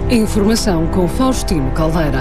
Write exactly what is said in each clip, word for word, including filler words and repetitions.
Informação com Faustino Caldeira.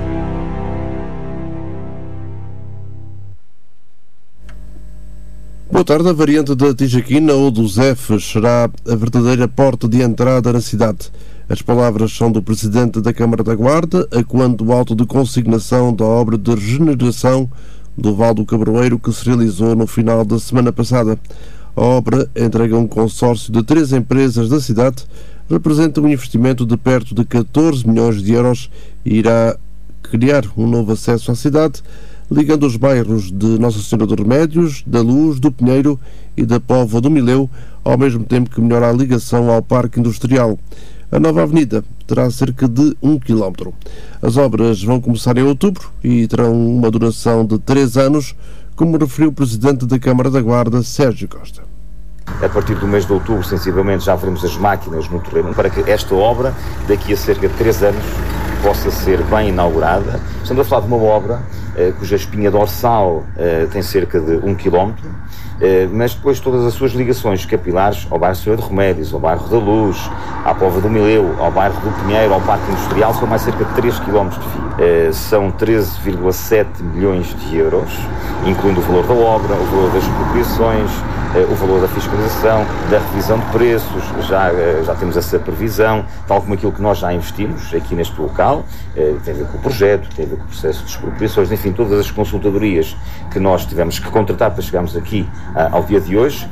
Boa tarde. A variante da Tijaquina ou dos Fs será a verdadeira porta de entrada na cidade. As palavras são do Presidente da Câmara da Guarda, a quando o auto de consignação da obra de regeneração do Val do Cabroeiro que se realizou no final da semana passada. A obra entrega um consórcio de três empresas da cidade, representa um investimento de perto de catorze milhões de euros e irá criar um novo acesso à cidade, ligando os bairros de Nossa Senhora dos Remédios, da Luz, do Pinheiro e da Póvoa do Mileu, ao mesmo tempo que melhora a ligação ao Parque Industrial. A nova avenida terá cerca de um quilómetro. As obras vão começar em outubro e terão uma duração de três anos, como referiu o Presidente da Câmara da Guarda, Sérgio Costa. A partir do mês de outubro, sensivelmente, já veremos as máquinas no terreno para que esta obra, daqui a cerca de três anos, possa ser bem inaugurada. Estamos a falar de uma obra eh, cuja espinha dorsal eh, tem cerca de um quilómetro, eh, mas depois todas as suas ligações capilares ao bairro Senhora de Remédios, ao bairro da Luz, à Póvoa do Mileu, ao bairro do Pinheiro, ao Parque Industrial, são mais cerca de três quilómetros de fio. Eh, são treze vírgula sete milhões de euros, incluindo o valor da obra, o valor das expropriações, o valor da fiscalização, da revisão de preços, já, já temos essa previsão, tal como aquilo que nós já investimos aqui neste local, tem a ver com o projeto, tem a ver com o processo de expropriações, enfim, todas as consultadorias que nós tivemos que contratar para chegarmos aqui ao dia de hoje.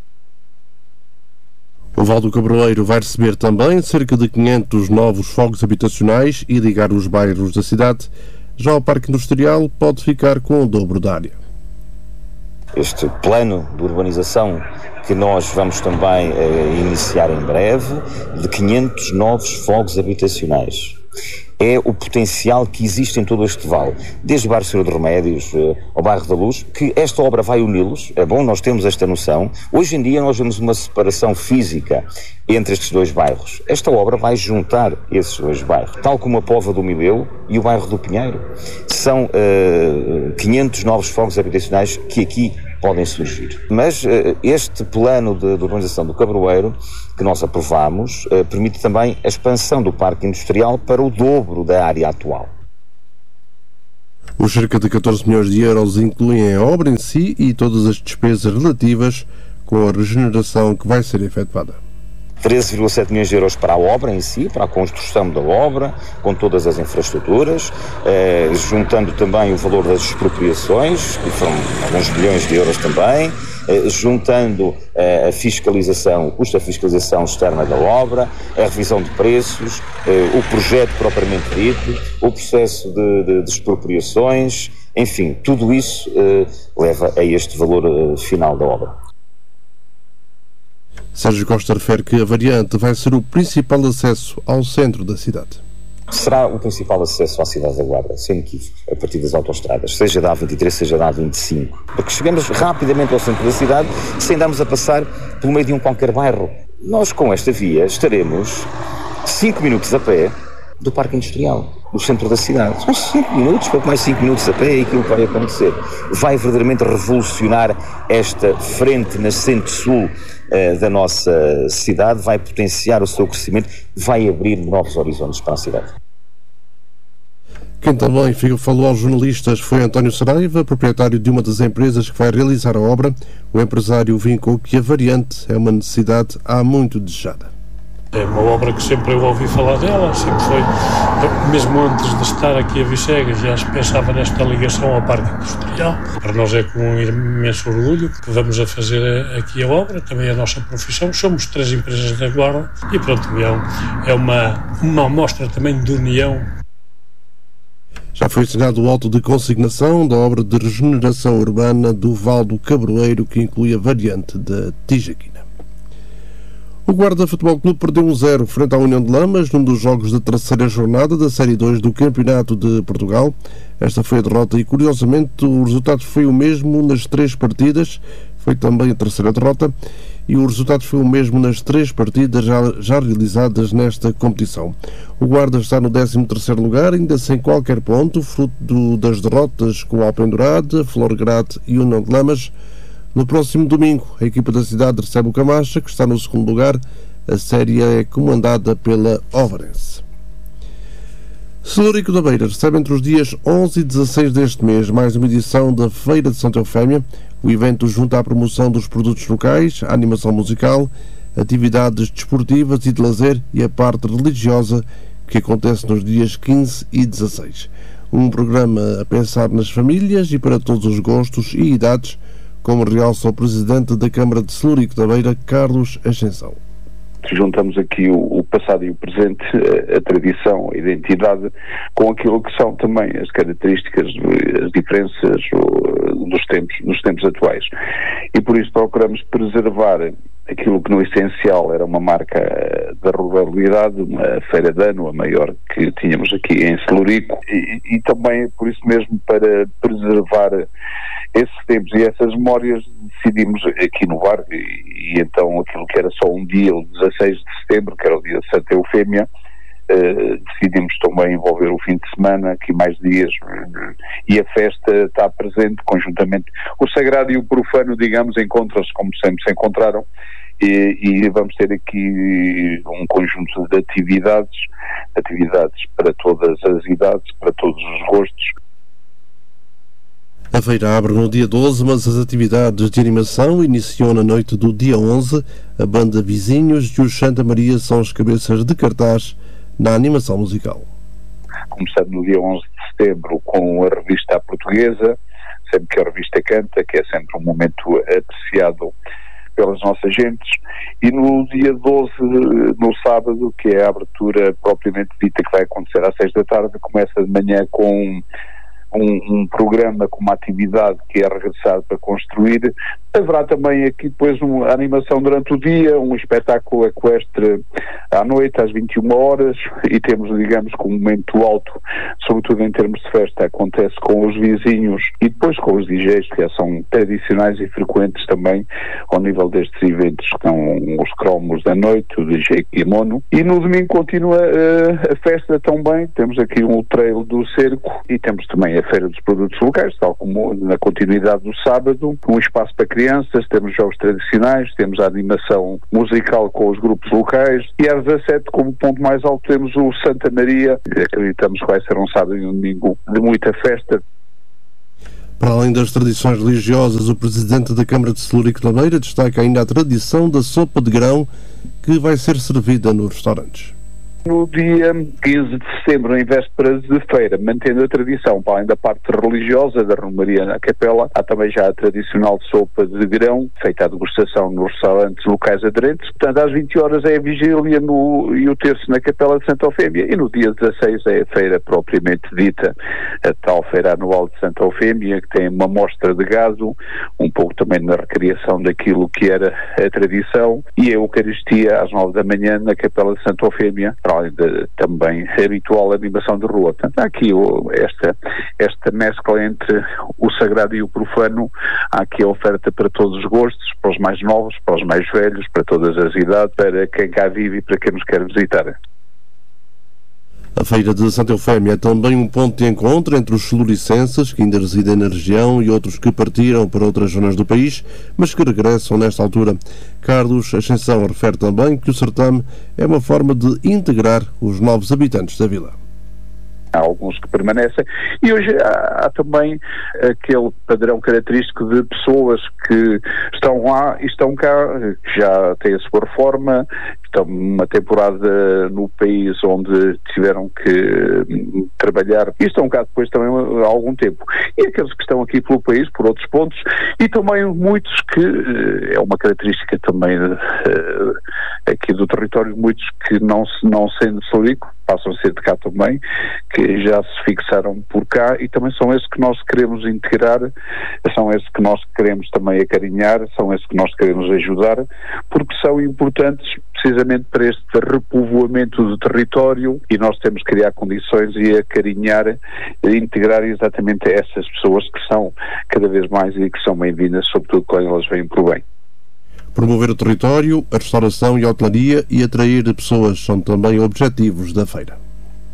O Val do Cabroeiro vai receber também cerca de quinhentos novos fogos habitacionais e ligar os bairros da cidade. Já o Parque Industrial pode ficar com o dobro da área. Este plano de urbanização que nós vamos também eh, iniciar em breve, de quinhentos novos fogos habitacionais. É o potencial que existe em todo este vale, desde o bairro Senhora de Remédios eh, ao bairro da Luz, que esta obra vai uni-los. É bom nós termos esta noção. Hoje em dia nós vemos uma separação física entre estes dois bairros. Esta obra vai juntar esses dois bairros, tal como a Póvoa do Mileu e o bairro do Pinheiro. São eh, quinhentos novos fogos habitacionais que aqui podem surgir. Mas eh, este plano de, de urbanização do Cabroeiro, que nós aprovamos, eh, permite também a expansão do parque industrial para o dobro da área atual. Os cerca de catorze milhões de euros incluem a obra em si e todas as despesas relativas com a regeneração que vai ser efetuada. treze vírgula sete milhões de euros para a obra em si, para a construção da obra, com todas as infraestruturas, eh, juntando também o valor das expropriações, que foram alguns milhões de euros também, eh, juntando eh, a fiscalização, o custo da fiscalização externa da obra, a revisão de preços, eh, o projeto propriamente dito, o processo de, de, de expropriações, enfim, tudo isso eh, leva a este valor eh, final da obra. Sérgio Costa refere que a variante vai ser o principal acesso ao centro da cidade. Será o principal acesso à cidade da Guarda, sem equívoco, a partir das autoestradas, seja da A vinte e três, seja da A vinte e cinco. Porque chegamos rapidamente ao centro da cidade, sem darmos a passar pelo meio de um qualquer bairro. Nós, com esta via, estaremos cinco minutos a pé do Parque Industrial, do centro da cidade. São cinco minutos, pouco mais cinco minutos a pé, é aquilo que vai acontecer. Vai verdadeiramente revolucionar esta frente nascente-sul uh, da nossa cidade, vai potenciar o seu crescimento, vai abrir novos horizontes para a cidade. Quem também falou aos jornalistas foi António Saraiva, proprietário de uma das empresas que vai realizar a obra. O empresário vincou que a variante é uma necessidade há muito desejada. É uma obra que sempre eu ouvi falar dela, sempre foi, mesmo antes de estar aqui a Vicegas, já se pensava nesta ligação ao Parque Industrial. Para nós é com um imenso orgulho que vamos a fazer aqui a obra, também é a nossa profissão, somos três empresas da Guarda e pronto, é uma, uma amostra também de união. Já foi assinado o auto de consignação da obra de regeneração urbana do Val do Cabroeiro, que inclui a variante da Tijaquina. O Guarda Futebol Clube perdeu um zero frente à União de Lamas num dos jogos da terceira jornada da Série dois do Campeonato de Portugal. Esta foi a derrota e, curiosamente, o resultado foi o mesmo nas três partidas. Foi também a terceira derrota e o resultado foi o mesmo nas três partidas já, já realizadas nesta competição. O Guarda está no décimo terceiro lugar, ainda sem qualquer ponto, fruto do, das derrotas com o Alpendurade, Florgrade e União de Lamas. No próximo domingo, a equipa da cidade recebe o Camacha, que está no segundo lugar. A série é comandada pela Ovarense. Celurico da Beira recebe entre os dias onze e dezasseis deste mês mais uma edição da Feira de Santa Eufémia. O evento junta à promoção dos produtos locais, a animação musical, atividades desportivas e de lazer e a parte religiosa que acontece nos dias quinze e dezasseis. Um programa a pensar nas famílias e para todos os gostos e idades, como realça o Presidente da Câmara de Celurico da Beira, Carlos Ascensão. Juntamos aqui o, o passado e o presente, a, a tradição, a identidade, com aquilo que são também as características, as diferenças o, dos tempos, nos tempos atuais. E por isso procuramos preservar aquilo que no essencial era uma marca da ruralidade, uma feira de ano, a maior que tínhamos aqui em Celurico, e, e também por isso mesmo para preservar esses tempos e essas memórias decidimos aqui inovar e, e então aquilo que era só um dia, o dezasseis de setembro, que era o dia de Santa Eufémia, uh, decidimos também envolver o fim de semana, aqui mais dias, uh, e a festa está presente conjuntamente. O sagrado e o profano, digamos, encontram-se como sempre se encontraram, e, e vamos ter aqui um conjunto de atividades, atividades para todas as idades, para todos os gostos. A feira abre no dia doze, mas as atividades de animação iniciam na noite do dia onze. A banda Vizinhos e o Santa Maria são as cabeças de cartaz na animação musical. Começando no dia onze de setembro com a revista à portuguesa, sempre que a revista canta, que é sempre um momento apreciado pelas nossas gentes, e no dia doze, no sábado, que é a abertura propriamente dita, que vai acontecer às seis da tarde, começa de manhã com Um, um programa com uma atividade que é regressar para construir. Haverá também aqui depois uma animação durante o dia, um espetáculo equestre à noite, às vinte e uma horas, e temos, digamos, que um momento alto, sobretudo em termos de festa, acontece com os vizinhos e depois com os D Js, que já são tradicionais e frequentes também ao nível destes eventos, que são os cromos da noite, o D J Kimono. E no domingo continua uh, a festa também, temos aqui um trail do cerco e temos também a Feira dos Produtos Locais, tal como na continuidade do sábado, um espaço para crianças, temos jogos tradicionais, temos a animação musical com os grupos locais e às dezassete, como ponto mais alto, temos o Santa Maria, que acreditamos que vai ser um sábado e um domingo de muita festa. Para além das tradições religiosas, o Presidente da Câmara de Celurico da Beira destaca ainda a tradição da sopa de grão que vai ser servida nos restaurantes. No dia quinze de setembro, em vésperas de feira, mantendo a tradição, para além da parte religiosa da Romaria na Capela, há também já a tradicional sopa de grão, feita à degustação nos restaurantes locais aderentes. Portanto, às vinte horas é a vigília no, e o terço na Capela de Santa Eufémia, e no dia dezasseis é a feira propriamente dita, a tal feira anual de Santa Eufémia, que tem uma mostra de gado, um pouco também na recriação daquilo que era a tradição, e a Eucaristia às nove da manhã na Capela de Santa Eufémia, para além de, também habitual animação de rua. Portanto, há aqui o, esta, esta mescla entre o sagrado e o profano, há aqui a oferta para todos os gostos, para os mais novos, para os mais velhos, para todas as idades, para quem cá vive e para quem nos quer visitar. A Feira de Santa Eufémia é também um ponto de encontro entre os celuricenses que ainda residem na região e outros que partiram para outras zonas do país, mas que regressam nesta altura. Carlos Ascensão refere também que o certame é uma forma de integrar os novos habitantes da vila. Há alguns que permanecem e hoje há, há também aquele padrão característico de pessoas que estão lá e estão cá, que já têm a sua reforma, estão uma temporada no país onde tiveram que trabalhar e estão cá depois também há algum tempo. E aqueles que estão aqui pelo país, por outros pontos, e também muitos que, é uma característica também aqui do território, muitos que não, não sendo de Celurico, passam a ser de cá também, que já se fixaram por cá e também são esses que nós queremos integrar, são esses que nós queremos também acarinhar, são esses que nós queremos ajudar, porque são importantes precisamente para este repovoamento do território e nós temos que criar condições e acarinhar, integrar exatamente essas pessoas que são cada vez mais e que são bem-vindas, sobretudo quando elas vêm por bem. Promover o território, a restauração e a hotelaria e atrair pessoas são também objetivos da feira.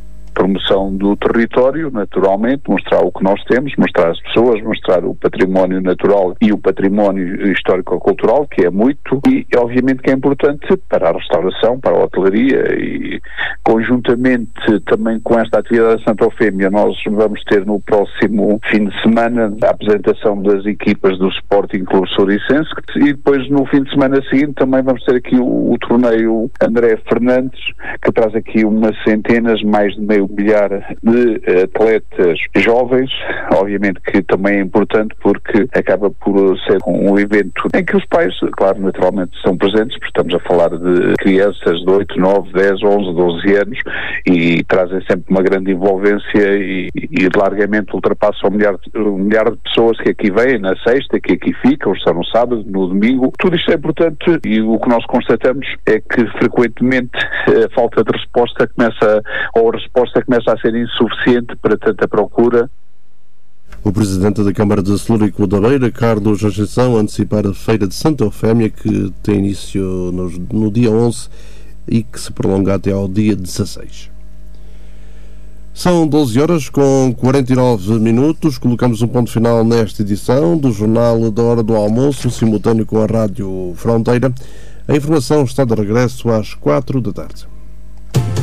promoção do território, naturalmente, mostrar o que nós temos, mostrar as pessoas, mostrar o património natural e o património histórico-cultural, que é muito, e obviamente que é importante para a restauração, para a hotelaria, e conjuntamente também com esta atividade da Santa Eufémia, nós vamos ter no próximo fim de semana a apresentação das equipas do Sporting Clube Souricense, e depois no fim de semana seguinte também vamos ter aqui o, o torneio André Fernandes, que traz aqui umas centenas, mais de meio milhar de atletas jovens, obviamente que também é importante porque acaba por ser um evento em que os pais, claro, naturalmente são presentes, porque estamos a falar de crianças de oito, nove, dez, onze, doze anos, e trazem sempre uma grande envolvência e, e largamente ultrapassam um milhar, um milhar de pessoas que aqui vêm na sexta, que aqui ficam, estão no sábado, no domingo. Tudo isto é importante, e o que nós constatamos é que frequentemente a falta de resposta começa, ou a resposta começa a ser insuficiente para tanta procura. O Presidente da Câmara de Celúrico da Beira, Carlos Ascensão, a antecipar a Feira de Santa Eufémia, que tem início no, no dia onze e que se prolonga até ao dia dezasseis. São doze horas com quarenta e nove minutos. Colocamos um ponto final nesta edição do Jornal da Hora do Almoço, simultâneo com a Rádio Fronteira. A informação está de regresso às quatro da tarde.